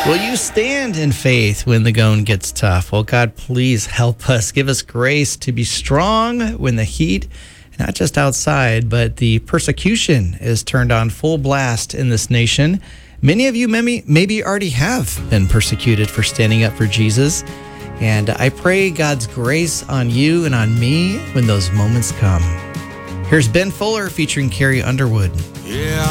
Will you stand in faith when the going gets tough? Well, God, please help us. Give us grace to be strong when the heat, not just outside, but the persecution is turned on full blast in this nation. Many of you maybe already have been persecuted for standing up for Jesus. And I pray God's grace on you and on me when those moments come. Here's Ben Fuller featuring Carrie Underwood. Yeah.